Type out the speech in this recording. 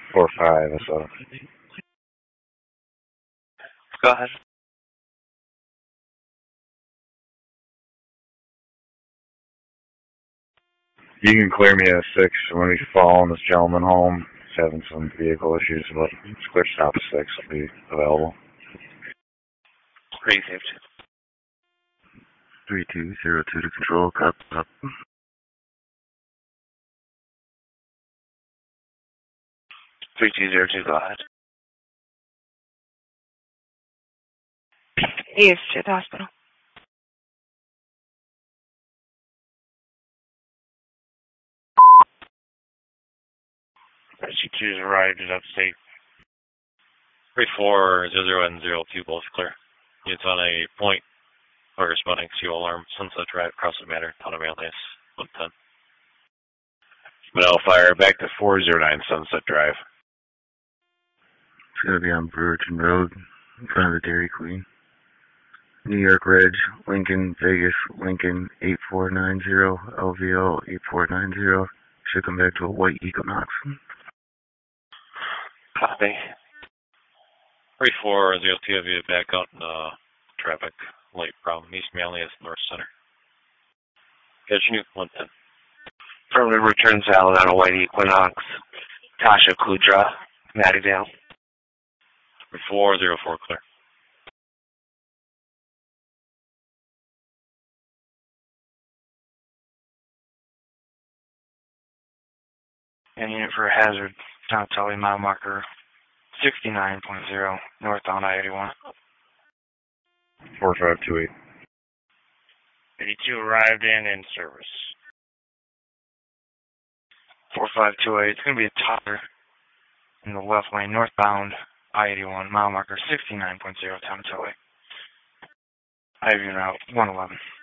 4-5, so. Go ahead. You can clear me at 6 when we following this gentleman home. He's having some vehicle issues, but clear stop at 6 will be available. Where you saved? 3202 to control, up. 3202, go ahead. Yes, to the hospital. She arrived at upstate. 3400 both clear. It's on a point for responding to alarm Sunset Drive, across the matter, on a alias 110. Manila Fire, back to 409 Sunset Drive. It's going to be on Brewerton Road, in front of the Dairy Queen. New York Reg, Lincoln, Vegas, Lincoln, 8490, LVO 8490. Should come back to a white Equinox. Copy. 3402 have you back out in traffic light from East Manly as North Center. Catching you, 110. Affirmative, return salad on a white Equinox. Tasha Kudra, Mattydale. 404 clear. And unit for a hazard, Tom Tully, mile marker 69.0, northbound I-81. 4528. 82 arrived in service. 4528, it's going to be a topper in the left lane, northbound I-81, mile marker 69.0, Tom Tully. I have you route 111.